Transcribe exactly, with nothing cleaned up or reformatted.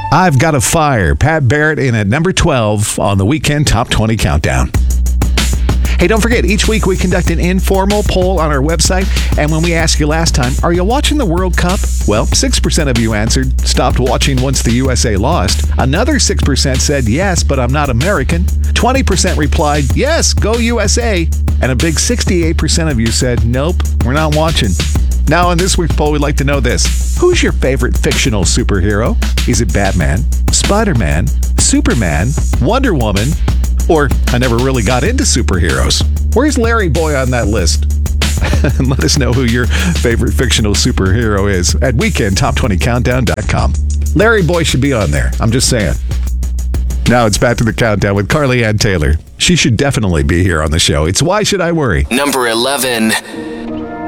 I've Got a Fire. Pat Barrett in at number twelve on the Weekend Top twenty Countdown. Hey, don't forget, each week we conduct an informal poll on our website, and when we asked you last time, are you watching the World Cup? Well, six percent of you answered, stopped watching once the U S A lost. Another six percent said, yes, but I'm not American. twenty percent replied, yes, go U S A. And a big sixty-eight percent of you said, nope, we're not watching. Now, in this week's poll, we'd like to know this. Who's your favorite fictional superhero? Is it Batman, Spider-Man, Superman, Wonder Woman, or I never really got into superheroes? Where's Larry Boy on that list? And let us know who your favorite fictional superhero is at weekend top twenty countdown dot com. Larry Boy should be on there. I'm just saying. Now it's back to the countdown with Carly Ann Taylor. She should definitely be here on the show. It's Why Should I Worry? Number eleven.